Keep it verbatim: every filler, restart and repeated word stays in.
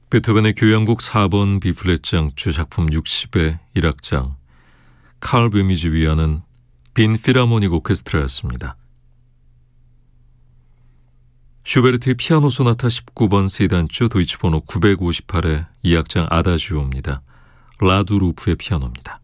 베토벤의 교향곡 사 번 B플랫 장조 작품 육십의 일 악장 칼 베미즈 위하는 빈 필하모닉 오케스트라였습니다. 슈베르트의 피아노 소나타 십구 번 세단조 도이치 번호 구백오십팔의 이 악장 아다지오입니다. 라두루프의 피아노입니다.